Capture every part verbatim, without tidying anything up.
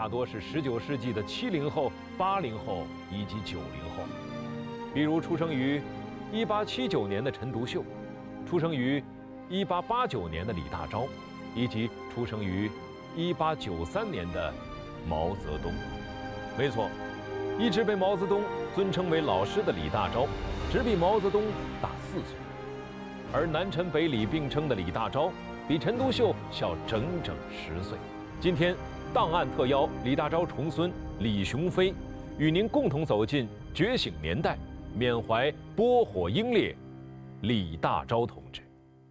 大多是十九世纪的七零后、八零后以及九零后，比如出生于一八七九年的陈独秀，出生于一八八九年的李大钊，以及出生于一八九三年的毛泽东。没错，一直被毛泽东尊称为老师的李大钊，只比毛泽东大四岁，而南陈北李并称的李大钊比陈独秀小整整十岁。今天档案特邀李大钊重孙李雄飞，与您共同走进觉醒年代，缅怀波火英烈李大钊同志。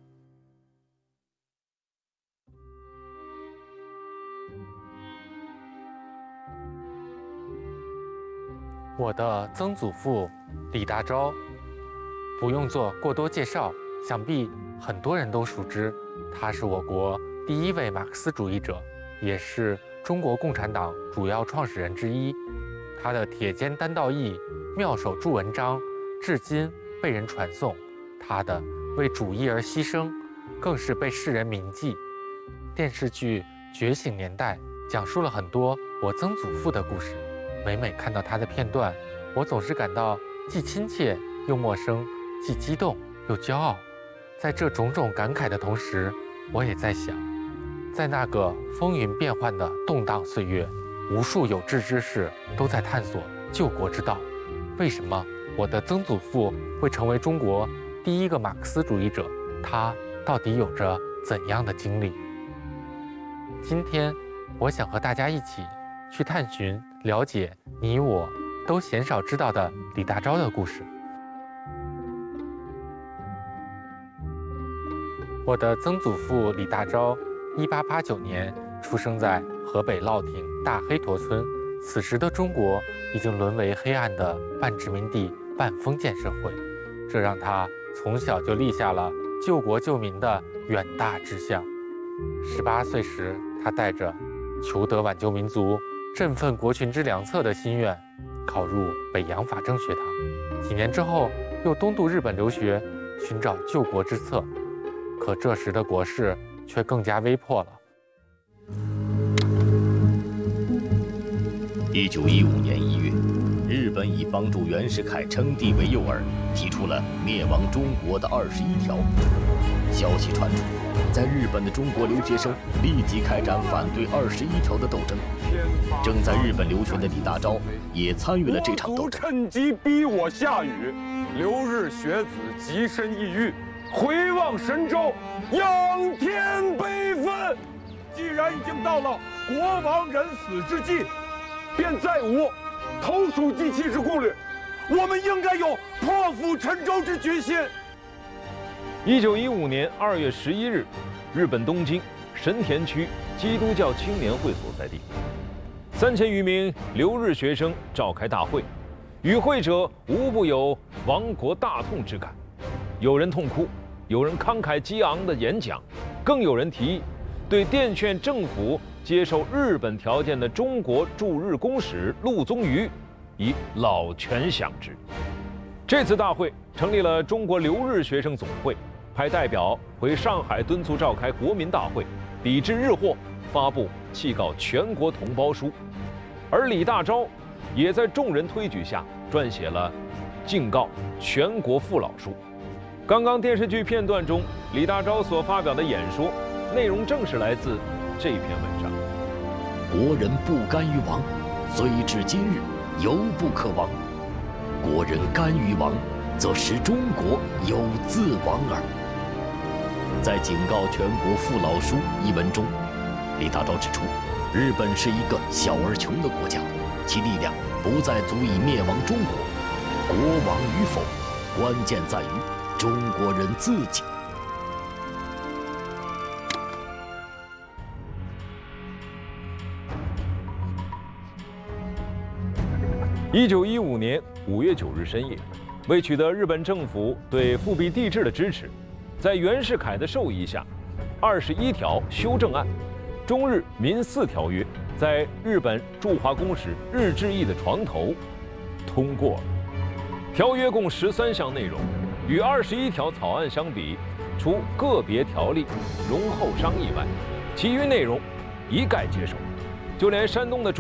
我的曾祖父李大钊，不用做过多介绍，想必很多人都熟知。他是我国第一位马克思主义者，也是中国共产党主要创始人之一。他的铁肩担道义、妙手著文章，至今被人传颂。他的为主义而牺牲，更是被世人铭记。电视剧《觉醒年代》讲述了很多我曾祖父的故事。每每看到他的片段，我总是感到既亲切又陌生，既激动又骄傲。在这种种感慨的同时，我也在想，在那个风云变幻的动荡岁月，无数有志之士都在探索救国之道。为什么我的曾祖父会成为中国第一个马克思主义者？他到底有着怎样的经历？今天，我想和大家一起去探寻、了解你我都鲜少知道的李大钊的故事。我的曾祖父李大钊，一八八九年出生在河北乐亭大黑坨村。此时的中国已经沦为黑暗的半殖民地半封建社会，这让他从小就立下了救国救民的远大志向。十八岁时，他带着求得挽救民族、振奋国群之良策的心愿，考入北洋法政学堂。几年之后，又东渡日本留学，寻找救国之策。可这时的国势却更加危迫了。 一九一五年一月，日本以帮助袁世凯称帝为诱饵，提出了灭亡中国的二十一条。消息传出，在日本的中国留学生立即开展反对二十一条的斗争。正在日本留学的李大钊也参与了这场斗争。 趁机逼我下雨，留日学子极深意欲，回望神州，仰天悲愤。既然已经到了国亡人死之际，便再无投鼠忌器之顾虑，我们应该有破釜沉舟之决心。 一九一五年二月十一日，日本东京神田区基督教青年会所在地，三千余名留日学生召开大会，与会者无不有亡国大痛之感，有人痛哭，有人慷慨激昂的演讲，更有人提议对电劝政府接受日本条件的中国驻日公使陆宗舆以老拳相之。这次大会成立了中国留日学生总会，派代表回上海敦促召开国民大会，抵制日货，发布弃告全国同胞书。而李大钊也在众人推举下撰写了敬告全国父老书。刚刚电视剧片段中李大钊所发表的演说内容正是来自这篇文章。 国人不甘于亡，虽至今日犹不可亡。国人甘于亡，则使中国有自亡耳。在警告全国父老书一文中，李大钊指出，日本是一个小而穷的国家，其力量不再足以灭亡中国。国亡与否，关键在于中国人自己。 一九一五年五月九日深夜，为取得日本政府对复辟帝制的支持，在袁世凯的授意下，二十一条修正案、中日民四条约在日本驻华公使日志毅的床头通过了。条约共十三项内容，与二十一条草案相比，除个别条例容后商议外，其余内容一概接受。就连山东的